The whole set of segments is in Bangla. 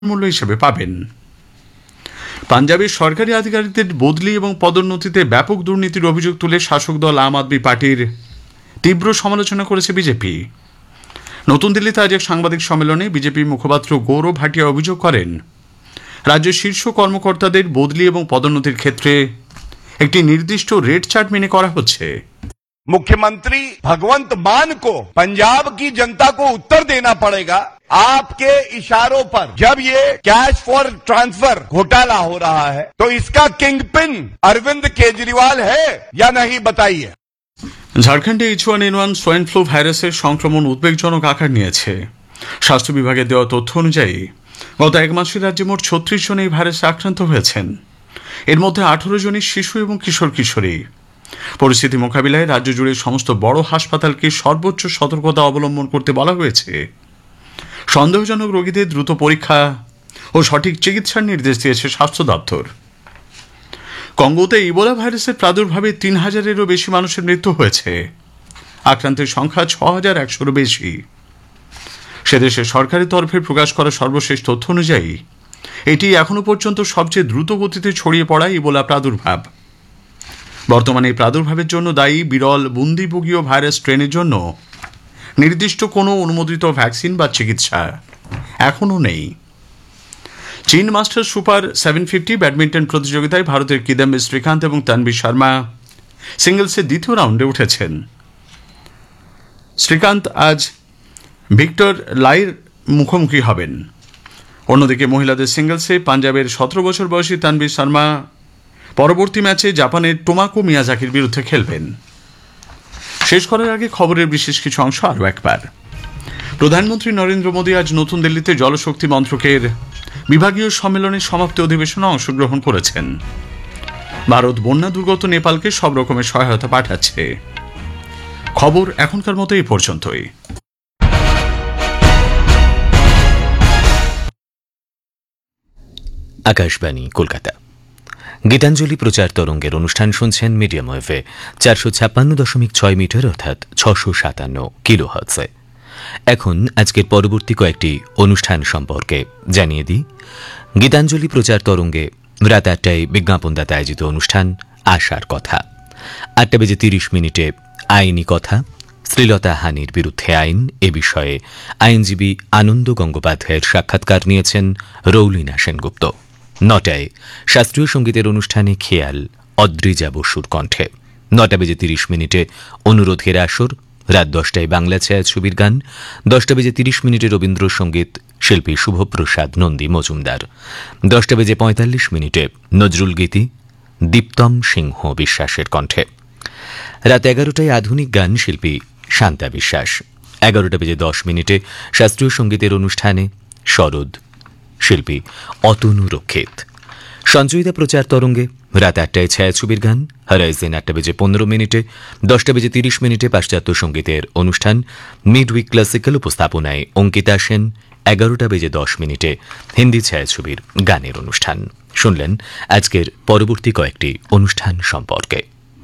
মূল্য হিসেবে পাবেন। পাঞ্জাবের সরকারি আধিকারিকদের বদলি এবং পদোন্নতিতে ব্যাপক দুর্নীতির অভিযোগ তুলে শাসক দল আম আদমি পার্টির তীব্র সমালোচনা করেছে বিজেপি। নতুন দিল্লিতে আজ এক সাংবাদিক সম্মেলনে বিজেপি মুখপাত্র গৌরব ভাটিয়া অভিযোগ করেন, রাজ্যের শীর্ষ কর্মকর্তাদের বদলি এবং পদোন্নতির ক্ষেত্রে একটি নির্দিষ্ট রেট চার্ট মেনে করা হচ্ছে। मुख्यमंत्री भगवंत मान को पंजाब की जनता को उत्तर देना पड़ेगा। आपके इशारों पर जब ये कैश फॉर ट्रांसफर घोटाला हो रहा है तो इसका किंग पिन अरविंद केजरीवाल है या नहीं, बताइए। ঝাড়খণ্ডে H1N1 সোয়াইন ফ্লু ভাইরাসের সংক্রমণ উদ্বেগজনক আকার নিয়েছে। স্বাস্থ্য বিভাগের দেওয়া তথ্য অনুযায়ী গত এক মাসে রাজ্যে মোট 36 জন এই ভাইরাসে আক্রান্ত হয়েছেন। এর মধ্যে 18 জনই শিশু এবং কিশোর কিশোরী। পরিস্থিতি মোকাবিলায় রাজ্য জুড়ে সমস্ত বড় হাসপাতালকে সর্বোচ্চ সতর্কতা অবলম্বন করতে বলা হয়েছে। সন্দেহজনক রোগীদের দ্রুত পরীক্ষা ও সঠিক চিকিৎসার নির্দেশ দিয়েছে স্বাস্থ্য দপ্তর। কঙ্গোতে ইবোলা ভাইরাসের প্রাদুর্ভাবে 3000-এরও বেশি মানুষের মৃত্যু হয়েছে। আক্রান্তের সংখ্যা 6100-এরও বেশি। সে দেশের সরকারের তরফে প্রকাশ করা সর্বশেষ তথ্য অনুযায়ী এটি এখনো পর্যন্ত সবচেয়ে দ্রুত গতিতে ছড়িয়ে পড়া ইবোলা প্রাদুর্ভাব। বর্তমানে এই প্রাদুর্ভাবের জন্য দায়ী বিরল বুন্দিবুগীয় ভাইরাস স্ট্রেনের জন্য নির্দিষ্ট কোনো অনুমোদিত ভ্যাকসিন বা চিকিৎসা এখনও নেই। চীন মাস্টার সুপার 750 ব্যাডমিন্টন প্রতিযোগিতায় ভারতের কিদাম্বি শ্রীকান্ত এবং তানভি শর্মা সিঙ্গলসের দ্বিতীয় রাউন্ডে উঠেছেন। শ্রীকান্ত আজ ভিক্টর লাইর মুখোমুখি হবেন। অন্যদিকে মহিলাদের সিঙ্গলসে পাঞ্জাবের 17 বছর বয়সী তানভি শর্মা পরবর্তী ম্যাচে জাপানের টোমাকো মিয়াজাকির বিরুদ্ধে খেলবেন। শেষ করার আগে খবরের বিশেষ কিছু অংশ আরও একবার। প্রধানমন্ত্রী নরেন্দ্র মোদী আজ নতুন দিল্লিতে জলশক্তি মন্ত্রকের বিভাগীয় সম্মেলনের সমাপ্তি অধিবেশনে অংশগ্রহণ করেছেন। ভারত বন্যা দুর্গত নেপালকে সব রকমের সহায়তা পাঠাচ্ছে। খবর এখনকার মতো এই পর্যন্তই। আকাশবাণী কলকাতা। গীতাঞ্জলি প্রচার তরঙ্গের অনুষ্ঠান শুনছেন মিডিয়াম ওয়েভে 456.6 মিটার অর্থাৎ 657 কিলোহার্টজে। এখন আজকের পরবর্তী কয়েকটি অনুষ্ঠান সম্পর্কে জানিয়ে দিই। গীতাঞ্জলি প্রচার তরঙ্গে রাত 8টায় বিজ্ঞাপনদাতা আয়োজিত অনুষ্ঠান আশার কথা, 8:30 আইনি কথা, শ্লীলতা হানির বিরুদ্ধে আইন এ বিষয়ে আইনজীবী আনন্দ গঙ্গোপাধ্যায়ের সাক্ষাৎকার নিয়েছেন রৌলিনা সেনগুপ্ত। 9টায় শাস্ত্রীয় সঙ্গীতের অনুষ্ঠানে খেয়াল অদ্রিজা বসুর কণ্ঠে, 9:30 অনুরোধের আসর, রাত 10টায় বাংলা ছায়াছবির গান, 10:30 রবীন্দ্রসঙ্গীত শিল্পী শুভপ্রসাদ নন্দী মজুমদার, 10:45 নজরুল গীতি দীপ্তম সিংহ বিশ্বাসের কণ্ঠে, রাত 11টায় আধুনিক গান শিল্পী শান্তা বিশ্বাস, 11:10 শাস্ত্রীয় সঙ্গীতের অনুষ্ঠানে শরদ শিল্পী অতনু রক্ষিত। সঞ্চয়িতা প্রচার তরঙ্গে রাত 8টায় ছায়াছবির গান, হরাইজেন 8:15, 10:30 পাশ্চাত্য সঙ্গীতের অনুষ্ঠান মিডউইক ক্লাসিক্যাল উপস্থাপনায় অঙ্কিতা সেন, 11:10 হিন্দি ছায়াছবির গানের অনুষ্ঠান। শুনলেন আজকের পরবর্তী কয়েকটি অনুষ্ঠান সম্পর্কে।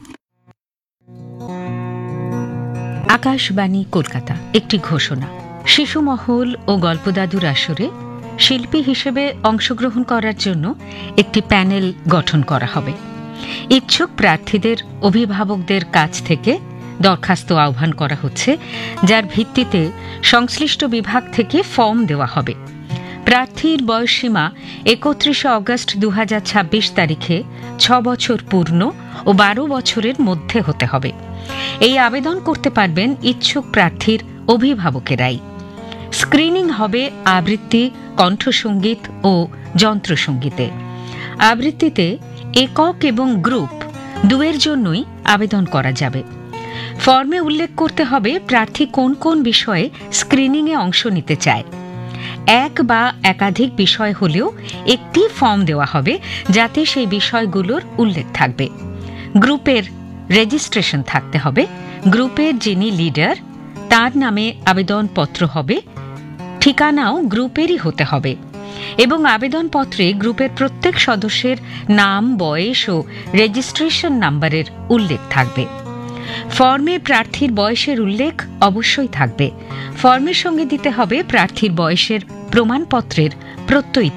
আকাশবাণী কলকাতা একটি ঘোষণা। শিশু মহল ও গল্পদাদুর আসরে শিল্পী হিসেবে অংশগ্রহণ করার জন্য একটি প্যানেল গঠন করা হবে। ইচ্ছুক প্রার্থীদের অভিভাবকদের কাছ থেকে দরখাস্ত আহ্বান করা হচ্ছে, যার ভিত্তিতে সংশ্লিষ্ট বিভাগ থেকে ফর্ম দেওয়া হবে। প্রার্থীর বয়সসীমা 31 অগস্ট 2026 তারিখে 6 বছর পূর্ণ ও 12 বছরের মধ্যে হতে হবে। এই আবেদন করতে পারবেন ইচ্ছুক প্রার্থীর অভিভাবকেরাই। স্ক্রিনিং হবে আবৃত্তি, কণ্ঠসঙ্গীত ও যন্ত্রসঙ্গীতে। আবৃত্তিতে একক এবং গ্রুপ দুয়ের জন্যই আবেদন করা যাবে। ফর্মে উল্লেখ করতে হবে প্রার্থী কোন কোন বিষয়ে স্ক্রিনিংয়ে অংশ নিতে চায়। এক বা একাধিক বিষয় হলেও একটি ফর্ম দেওয়া হবে, যাতে সেই বিষয়গুলোর উল্লেখ থাকবে। গ্রুপের রেজিস্ট্রেশন থাকতে হবে। গ্রুপের যিনি লিডার তার নামে আবেদনপত্র হবে। ঠিকানাও গ্রুপেরই হতে হবে এবং আবেদনপত্রে গ্রুপের প্রত্যেক সদস্যের নাম, বয়স ও রেজিস্ট্রেশন নাম্বারের উল্লেখ থাকবে। ফর্মে প্রার্থীর বয়সের উল্লেখ অবশ্যই থাকবে। ফর্মের সঙ্গে দিতে হবে প্রার্থীর বয়সের প্রমাণপত্রের প্রত্যয়ী